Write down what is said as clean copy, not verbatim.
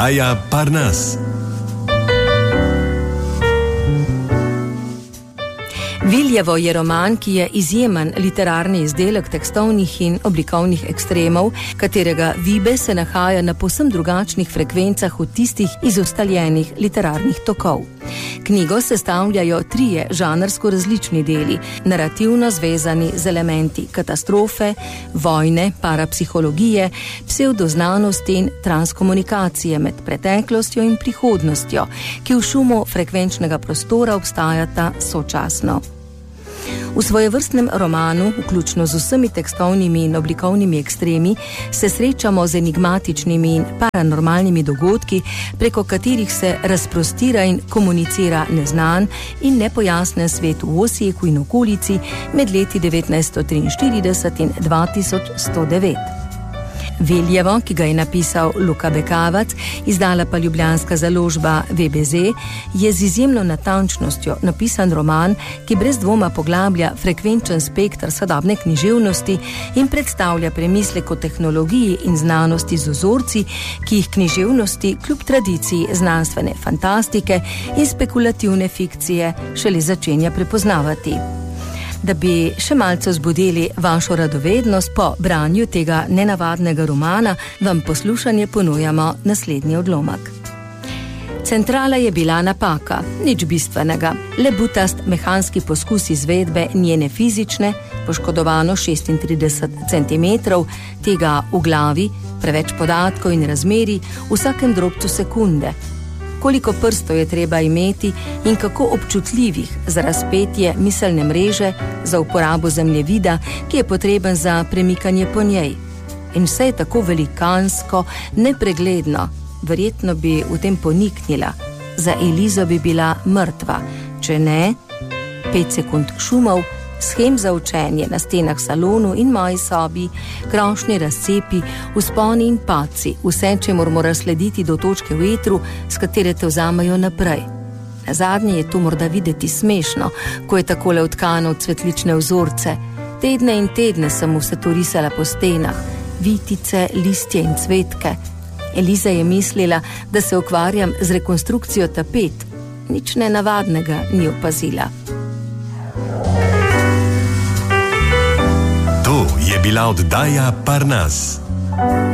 Oddaja Parnas. Viljevo je roman, ki je izjemen literarni izdelek tekstovnih in oblikovnih ekstremov, katerega vibe se nahaja na povsem drugačnih frekvencah od tistih iz ustaljenih literarnih tokov. Knjigo sestavljajo trije žanrsko različni deli, narativno zvezani z elementi katastrofe, vojne, parapsihologije, psevdoznanosti in transkomunikacije med preteklostjo in prihodnostjo, ki v šumu frekvenčnega prostora obstajata sočasno. V svojevrstnem romanu, vključno z vsemi tekstovnimi in oblikovnimi ekstremi, se srečamo z enigmatičnimi in paranormalnimi dogodki, preko katerih se razprostira in komunicira neznan in nepojasnen svet v Osijeku in okolici med leti 1943 in 2109. Viljevo, ki ga je napisal Luka Bekavac, izdala pa ljubljanska založba VBZ, je z izjemno natančnostjo napisan roman, ki brez dvoma poglablja frekvenčen spektr sodobne književnosti in predstavlja premislek o tehnologiji in znanosti z vzorci, ki jih književnosti kljub tradiciji znanstvene fantastike in spekulativne fikcije šele začenja prepoznavati. Da bi še malce vzbudili vašo radovednost po branju tega nenavadnega romana, vam poslušanje ponujamo naslednji odlomek. Centrala je bila napaka, nič bistvenega, le butast mehanski poskus izvedbe njene fizične, poškodovano 36 cm, tega v glavi, preveč podatkov in razmerij, v vsakem drobcu sekunde. Koliko prstov je treba imeti in kako občutljivih za razpetje miselne mreže, za uporabo zemljevida, ki je potreben za premikanje po njej. In vse je tako velikansko, nepregledno, verjetno bi v tem poniknila. Za Elizo bi bila mrtva, če ne, 5 sekund šumov, shem za učenje na stenah salonu in moji sobi, krošnje razcepi, vzponi in padci, vse, čemur mora slediti do točke v etru, s katere te vzamejo naprej. Nazadnje je to morda videti smešno, ko je takole utkano v cvetlične vzorce. Tedne in tedne sem vse to risala po stenah, vitice, listje in cvetke. Eliza je mislila, da se ukvarjam z rekonstrukcijo tapet. Nič nenavadnega ni opazila. To je bila oddaja Parnas.